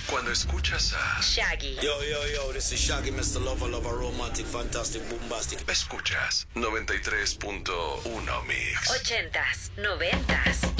Cuando escuchas a Shaggy. Yo, this is Shaggy, Mr. Lover, romantic, fantastic, bombastic. escuchas 93.1 Mix. 80s, 90s